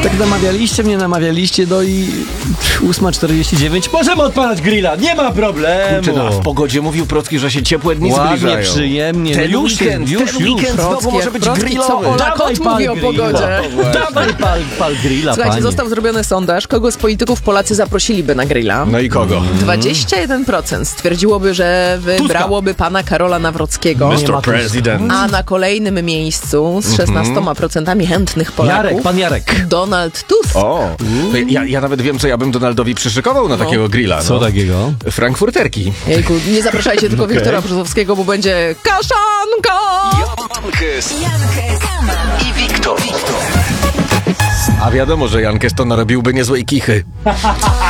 Tak namawialiście, no i 8:49. Możemy odpalać grilla, nie ma problemu. Kurczę, no, a w pogodzie mówił Procki, że się ciepłe dni Ładnie, zbliżają. przyjemnie. Ten Już weekend znowu może być grillowy. Co Ola Kot mówi o pogodzie. Dawaj pal grilla, Słuchajcie, pani. został zrobiony sondaż, kogo z polityków Polacy zaprosiliby na grilla. No i kogo? 21% stwierdziłoby, że wybrałoby pana Karola Nawrockiego. Mr. President. A na kolejnym miejscu z 16% chętnych Polaków Pan Jarek. Donald Tusk. O, to ja nawet wiem, co ja bym Donaldowi przyszykował na takiego grilla. Co takiego? Frankfurterki. Jejku, nie zapraszajcie tylko Wiktora Brzozowskiego, bo będzie kaszanka! Jankes i Wiktor. A wiadomo, że Jankes to narobiłby niezłej kichy.